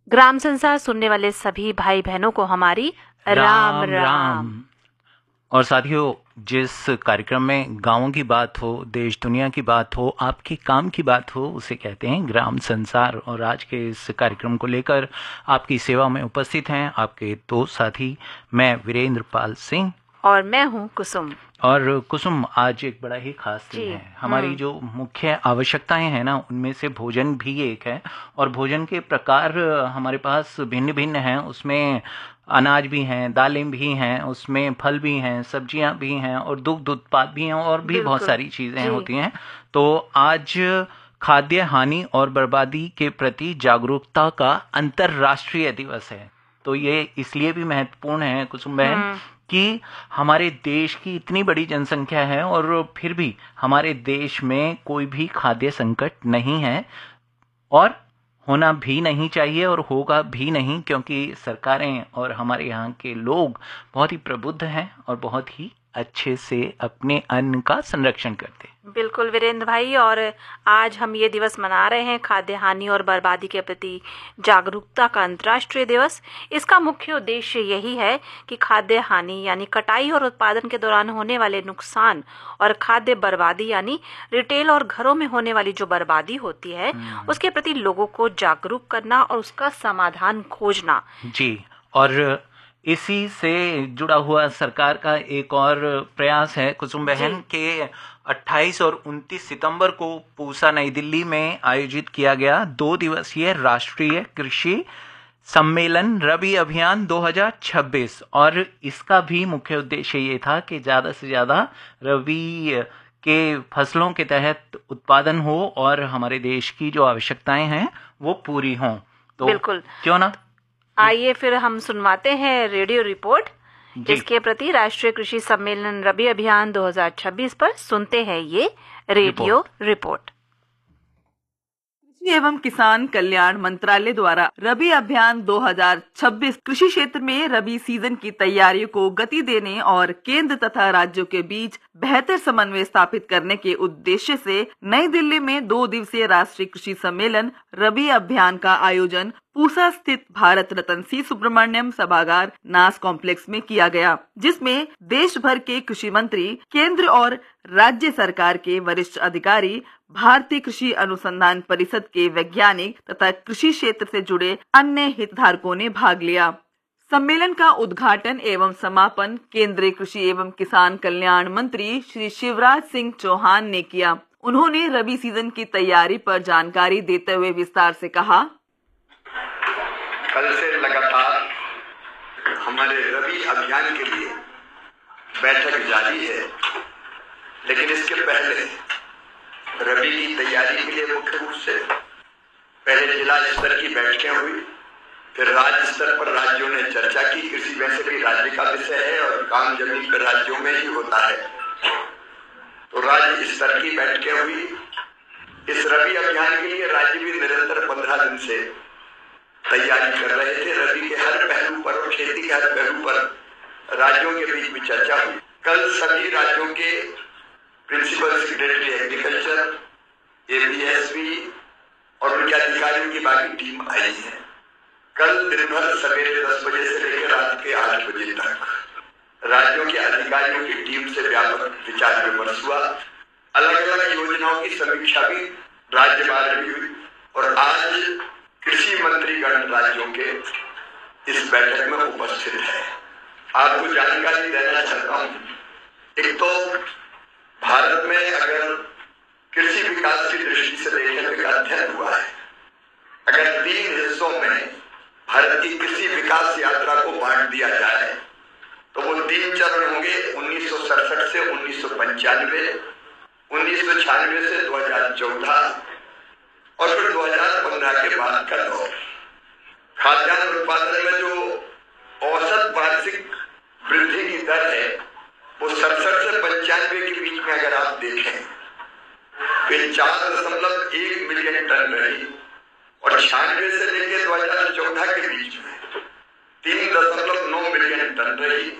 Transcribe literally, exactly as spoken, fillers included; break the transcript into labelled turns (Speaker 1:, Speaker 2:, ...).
Speaker 1: ग्राम संसार सुनने वाले सभी भाई बहनों को हमारी राम
Speaker 2: राम
Speaker 1: राम,
Speaker 2: राम। और साथियों, जिस कार्यक्रम में गांवों की बात हो, देश दुनिया की बात हो, आपके काम की बात हो, उसे कहते हैं ग्राम संसार। और आज के इस कार्यक्रम को लेकर आपकी सेवा में उपस्थित हैं आपके दो साथी, मैं वीरेंद्र पाल सिंह
Speaker 1: और मैं हूँ कुसुम।
Speaker 2: और कुसुम, आज एक बड़ा ही खास दिन
Speaker 1: जी,
Speaker 2: है। हमारी
Speaker 1: हम्म।
Speaker 2: जो मुख्य आवश्यकताएं हैं ना, उनमें से भोजन भी एक है। और भोजन के प्रकार हमारे पास भिन्न भिन्न हैं। उसमें अनाज भी हैं, दालें भी हैं, उसमें फल भी हैं, सब्जियां भी हैं और दुग्ध उत्पाद भी हैं और भी बहुत
Speaker 1: बिल्कुल,
Speaker 2: सारी चीजें
Speaker 1: जी।
Speaker 2: होती हैं। तो आज खाद्य हानि और बर्बादी के प्रति जागरूकता का अंतर्राष्ट्रीय दिवस है। तो ये इसलिए भी महत्वपूर्ण है कुसुम बहन
Speaker 1: हम्म।
Speaker 2: कि हमारे देश की इतनी बड़ी जनसंख्या है और फिर भी हमारे देश में कोई भी खाद्य संकट नहीं है और होना भी नहीं चाहिए और होगा भी नहीं, क्योंकि सरकारें और हमारे यहाँ के लोग बहुत ही प्रबुद्ध हैं और बहुत ही अच्छे से अपने अन्न का संरक्षण करते हैं।
Speaker 1: बिल्कुल वीरेंद्र भाई, और आज हम ये दिवस मना रहे हैं खाद्य हानि और बर्बादी के प्रति जागरूकता का अंतर्राष्ट्रीय दिवस। इसका मुख्य उद्देश्य यही है कि खाद्य हानि यानी कटाई और उत्पादन के दौरान होने वाले नुकसान और खाद्य बर्बादी यानी रिटेल और घरों में होने वाली जो बर्बादी होती है उसके प्रति लोगों को जागरूक करना और उसका समाधान खोजना।
Speaker 2: जी, और इसी से जुड़ा हुआ सरकार का एक और प्रयास है कुसुम बहन के अट्ठाईस और उनतीस सितंबर को पूसा नई दिल्ली में आयोजित किया गया दो दिवसीय राष्ट्रीय कृषि सम्मेलन रबी अभियान दो हज़ार छब्बीस। और इसका भी मुख्य उद्देश्य ये था कि ज़्यादा से ज़्यादा रबी के फसलों के तहत उत्पादन हो और हमारे देश की जो आवश्यकताएं हैं वो पूरी हों। तो
Speaker 1: बिल्कुल,
Speaker 2: क्यों ना
Speaker 1: आइए फिर हम सुनवाते हैं रेडियो रिपोर्ट। इसके प्रति राष्ट्रीय कृषि सम्मेलन रबी अभियान दो हज़ार छब्बीस पर सुनते हैं ये रेडियो रिपोर्ट।
Speaker 3: कृषि एवं किसान कल्याण मंत्रालय द्वारा रबी अभियान दो हज़ार छब्बीस कृषि क्षेत्र में रबी सीजन की तैयारियों को गति देने और केंद्र तथा राज्यों के बीच बेहतर समन्वय स्थापित करने के उद्देश्य से नई दिल्ली में दो दिवसीय राष्ट्रीय कृषि सम्मेलन रबी अभियान का आयोजन पूसा स्थित भारत रत्न सी सुब्रमण्यम सभागार नास कॉम्प्लेक्स में किया गया, जिसमें देश भर के कृषि मंत्री, केंद्र और राज्य सरकार के वरिष्ठ अधिकारी, भारतीय कृषि अनुसंधान परिषद के वैज्ञानिक तथा कृषि क्षेत्र से जुड़े अन्य हितधारकों ने भाग लिया। सम्मेलन का उद्घाटन एवं समापन केंद्रीय कृषि एवं किसान कल्याण मंत्री श्री शिवराज सिंह चौहान ने किया। उन्होंने रबी सीजन की तैयारी पर जानकारी देते हुए विस्तार से कहा,
Speaker 4: कल से लगातार हमारे रबी अभियान के लिए बैठक जारी है, लेकिन इसके पहले रबी की तैयारी के लिए मुख्य रूप से पहले जिला स्तर की बैठकें हुई, फिर राज्य स्तर पर राज्यों ने चर्चा की। कृषि वैसे भी राज्य का विषय है और काम जमीन पर राज्यों में ही होता है, तो राज्य स्तर की बैठकें हुई। इस रबी अभियान के लिए राज्य भी निरंतर पंद्रह दिन से तैयारी कर रहे थे। रबी के हर पहलू पर और खेती के हर पहलू पर राज्यों के बीच में चर्चा हुई। कल सभी राज्यों के प्रिंसिपल सेक्रेटरी एग्रीकल्चर, एपीएसपी और उनके अधिकारियों की बाकी टीम आई है। कल दिन भर सवेरे दस बजे से लेकर रात के आठ बजे तक राज्यों के अधिकारियों की टीम से व्यापक विचार विमर्श हुआ। अलग अलग योजनाओं की समीक्षा भी राज्यवार भी हुई और आज कृषि मंत्रीगण राज्यों के इस बैठक में उपस्थित है। आपको जानकारी देना चाहता हूँ, एक तो भारत में अगर कृषि विकास की दृष्टि से देखें तो एक अध्ययन हुआ है। अगर तीन हिस्सों में भारत की कृषि विकास यात्रा को बांट दिया जाए तो वो तीन चरण होंगे, उन्नीस सौ सड़सठ से उन्नीस सौ पंचानवे, उन्नीस सौ छियानवे से दो हजार चौदह और फिर दो हजार पंद्रह के बाद का दौर। खाद्यान्न उत्पादन में जो औसत वार्षिक वृद्धि की दर है वो सड़सठ से पंचानवे के बीच में अगर आप देखें तो चार दशमलव एक मिलियन टन रही और छियानवे से लेकर दो हजार चौदह के बीच में तीन दशमलव नौ मिलियन टन रही।